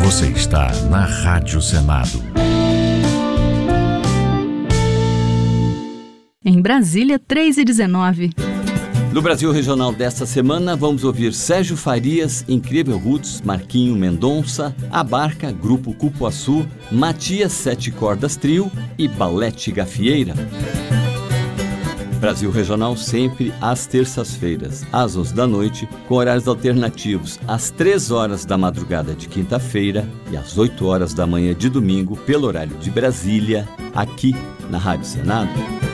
Você está na Rádio Senado. Em Brasília, 3h19. No Brasil Regional desta semana, vamos ouvir Sérgio Farias, Incrível Roots, Marquinho Mendonça, Abarca, Grupo Cupuaçu, Matias Sete Cordas Trio e Balete Gafieira. Brasil Regional sempre às terças-feiras, às 11 da noite, com horários alternativos às 3 horas da madrugada de quinta-feira e às 8 horas da manhã de domingo, pelo horário de Brasília, aqui na Rádio Senado.